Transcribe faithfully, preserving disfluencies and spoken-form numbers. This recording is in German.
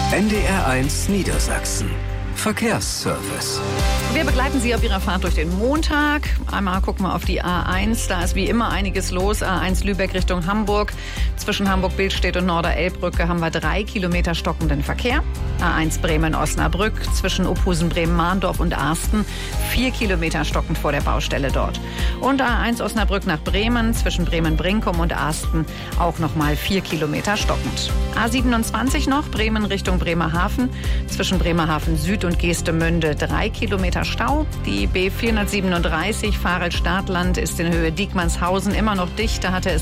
N D R eins Niedersachsen. Verkehrsservice. Wir begleiten Sie auf Ihrer Fahrt durch den Montag. Einmal gucken wir auf die A eins. Da ist wie immer einiges los. A eins Lübeck Richtung Hamburg. Zwischen Hamburg-Billstedt und Norder-Elbbrücke haben wir drei Kilometer stockenden Verkehr. A eins Bremen-Osnabrück zwischen Uphusen, Bremen-Mahndorf und Arsten. Vier Kilometer stockend vor der Baustelle dort. Und A eins Osnabrück nach Bremen zwischen Bremen-Brinkum und Arsten auch nochmal vier Kilometer stockend. A siebenundzwanzig noch Bremen Richtung Bremerhaven. Zwischen Bremerhaven Süd und Geestemünde drei Kilometer Stau. Die B vierhundertsiebenunddreißig Farel-Startland ist in Höhe Diekmannshausen immer noch dicht. Da hatte es